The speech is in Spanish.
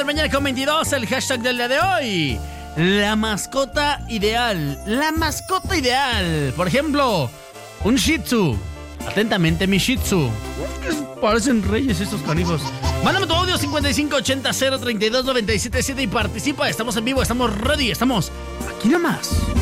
de la mañana con 22, el hashtag del día de hoy. La mascota ideal. La mascota ideal. Por ejemplo, un Shih Tzu. Atentamente, mi Shih Tzu. Parecen reyes estos canijos. Mándame tu audio 5580-032-977 y participa. Estamos en vivo, estamos ready, estamos aquí nomás.